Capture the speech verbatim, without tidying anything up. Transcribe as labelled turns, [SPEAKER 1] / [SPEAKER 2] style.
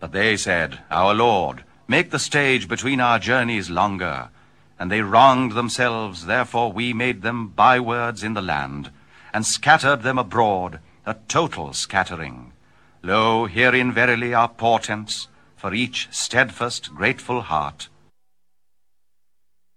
[SPEAKER 1] But they said, Our Lord, make the stage between our journeys longer. And they wronged themselves, therefore we made them bywords in the land, and scattered them abroad, a total scattering. Lo, herein verily are portents for each steadfast, grateful heart.